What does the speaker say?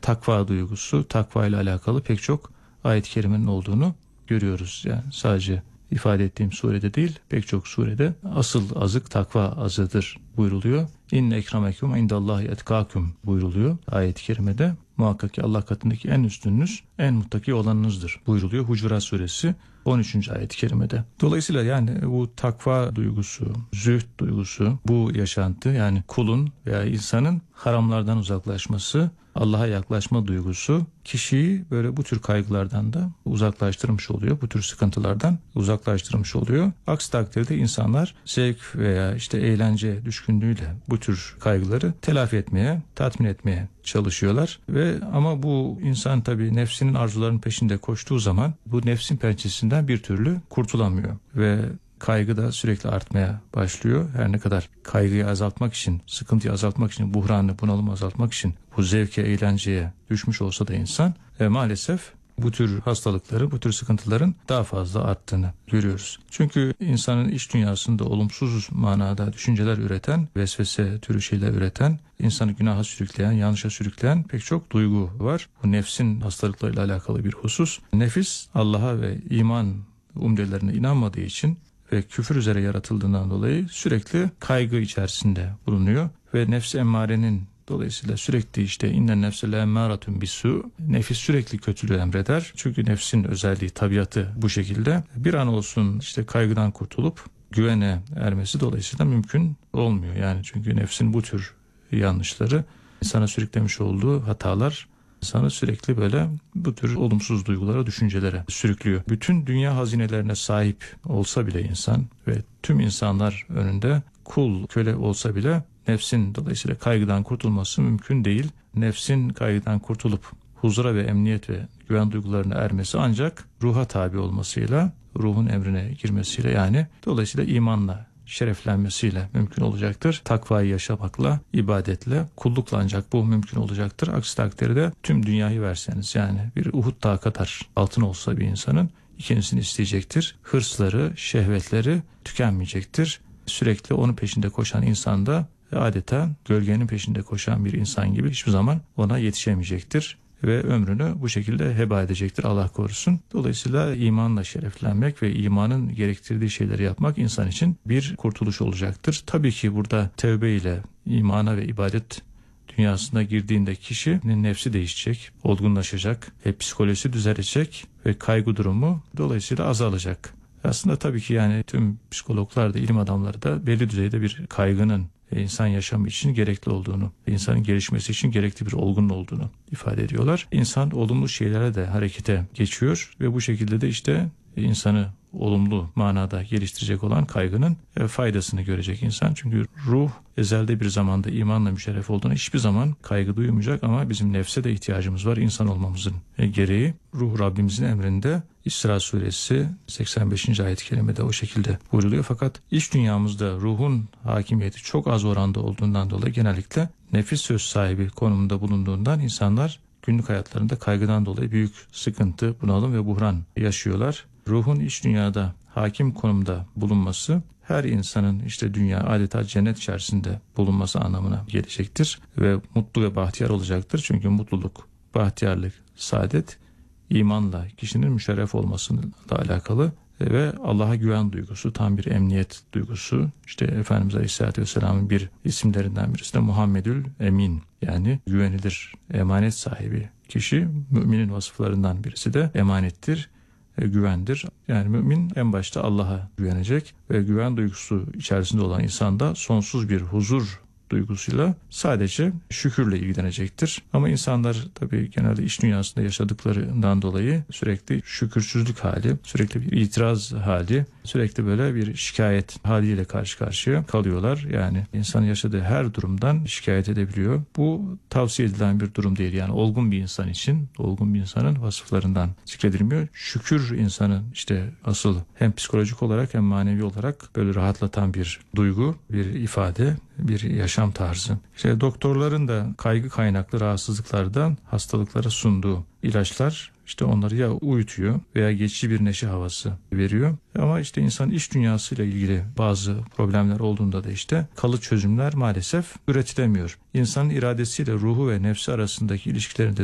takva duygusu, takva ile alakalı pek çok ayet-i kerimenin olduğunu görüyoruz. Yani sadece ifade ettiğim surede değil, pek çok surede asıl azık takva azıdır buyruluyor. İnne ekremekum indallahi etkâkum buyruluyor ayet-i kerimede. Muhakkak ki Allah katındaki en üstününüz, en muttaki olanınızdır buyruluyor Hucurat suresi 13. ayet-i kerimede. Dolayısıyla yani bu takva duygusu, zühd duygusu, bu yaşantı yani kulun veya insanın haramlardan uzaklaşması, Allah'a yaklaşma duygusu kişiyi böyle bu tür kaygılardan da uzaklaştırmış oluyor. Bu tür sıkıntılardan uzaklaştırmış oluyor. Aksi takdirde insanlar zevk veya işte eğlence düşkünlüğüyle bu tür kaygıları telafi etmeye, tatmin etmeye çalışıyorlar. Ama bu insan tabii nefsinin arzularının peşinde koştuğu zaman bu nefsin pençesinden bir türlü kurtulamıyor ve kaygı da sürekli artmaya başlıyor. Her ne kadar kaygıyı azaltmak için, sıkıntıyı azaltmak için, buhranı, bunalımı azaltmak için bu zevke, eğlenceye düşmüş olsa da insan maalesef bu tür hastalıkları, bu tür sıkıntıların daha fazla arttığını görüyoruz. Çünkü insanın iç dünyasında olumsuz manada düşünceler üreten, vesvese türü şeyler üreten, insanı günaha sürükleyen, yanlışa sürükleyen pek çok duygu var. Bu nefsin hastalıklarıyla alakalı bir husus. Nefis Allah'a ve iman umdelerine inanmadığı için ve küfür üzere yaratıldığından dolayı sürekli kaygı içerisinde bulunuyor ve nefs-i emmarenin dolayısıyla sürekli işte innen nefse le'emmâratun bis-sû, nefis sürekli kötülüğü emreder. Çünkü nefsin özelliği, tabiatı bu şekilde. Bir an olsun işte kaygıdan kurtulup güvene ermesi dolayısıyla mümkün olmuyor. Yani çünkü nefsin bu tür yanlışları, insana sürüklemiş olduğu hatalar insanı sürekli böyle bu tür olumsuz duygulara, düşüncelere sürüklüyor. Bütün dünya hazinelerine sahip olsa bile insan ve tüm insanlar önünde kul, köle olsa bile nefsin dolayısıyla kaygıdan kurtulması mümkün değil. Nefsin kaygıdan kurtulup huzura ve emniyet ve güven duygularına ermesi ancak ruha tabi olmasıyla, ruhun emrine girmesiyle yani dolayısıyla imanla, şereflenmesiyle mümkün olacaktır. Takvayı yaşamakla, ibadetle, kullukla ancak bu mümkün olacaktır. Aksi takdirde tüm dünyayı verseniz yani bir Uhud dağı kadar altın olsa bir insanın ikincisini isteyecektir. Hırsları, şehvetleri tükenmeyecektir. Sürekli onun peşinde koşan insan da adeta gölgenin peşinde koşan bir insan gibi hiçbir zaman ona yetişemeyecektir ve ömrünü bu şekilde heba edecektir, Allah korusun. Dolayısıyla imanla şereflenmek ve imanın gerektirdiği şeyleri yapmak insan için bir kurtuluş olacaktır. Tabii ki burada tevbe ile imana ve ibadet dünyasına girdiğinde kişinin nefsi değişecek, olgunlaşacak, psikolojisi düzelecek ve kaygı durumu dolayısıyla azalacak. Aslında tabii ki yani tüm psikologlar da, ilim adamları da belli düzeyde bir kaygının insan yaşamı için gerekli olduğunu, insanın gelişmesi için gerekli bir olgunluğu olduğunu ifade ediyorlar. İnsan olumlu şeylere de harekete geçiyor ve bu şekilde de işte insanı olumlu manada geliştirecek olan kaygının faydasını görecek insan. Çünkü ruh ezelde bir zamanda imanla müşerref olduğuna hiçbir zaman kaygı duymayacak ama bizim nefse de ihtiyacımız var insan olmamızın gereği. Ruh Rabbimizin emrinde İsra suresi 85. ayet-i kerimede o şekilde buyruluyor. Fakat iç dünyamızda ruhun hakimiyeti çok az oranda olduğundan dolayı genellikle nefis söz sahibi konumunda bulunduğundan insanlar günlük hayatlarında kaygıdan dolayı büyük sıkıntı, bunalım ve buhran yaşıyorlar. Ruhun iç dünyada hakim konumda bulunması her insanın işte dünya adeta cennet içerisinde bulunması anlamına gelecektir ve mutlu ve bahtiyar olacaktır. Çünkü mutluluk, bahtiyarlık, saadet imanla kişinin müşerref olmasıyla alakalı ve Allah'a güven duygusu, tam bir emniyet duygusu. İşte Efendimiz Aleyhisselatü Vesselam'ın bir isimlerinden birisi de Muhammedül Emin, yani güvenilir, emanet sahibi kişi. Müminin vasıflarından birisi de emanettir, güvendir. Yani mümin en başta Allah'a güvenecek ve güven duygusu içerisinde olan insan da sonsuz bir huzur duygusuyla sadece şükürle ilgilenecektir. Ama insanlar tabii genelde iç dünyasında yaşadıklarından dolayı sürekli şükürsüzlük hali, sürekli bir itiraz hali, sürekli böyle bir şikayet haliyle karşı karşıya kalıyorlar. Yani insan yaşadığı her durumdan şikayet edebiliyor. Bu tavsiye edilen bir durum değil. Yani olgun bir insan için, olgun bir insanın vasıflarından zikredilmiyor. Şükür insanın işte asıl hem psikolojik olarak hem manevi olarak böyle rahatlatan bir duygu, bir ifade, bir yaşam tarzı. İşte doktorların da kaygı kaynaklı rahatsızlıklardan hastalıklara sunduğu ilaçlar işte onları ya uyutuyor veya geçici bir neşe havası veriyor. Ama işte insan iç dünyasıyla ilgili bazı problemler olduğunda da işte kalıcı çözümler maalesef üretilemiyor. İnsanın iradesiyle ruhu ve nefsi arasındaki ilişkilerinde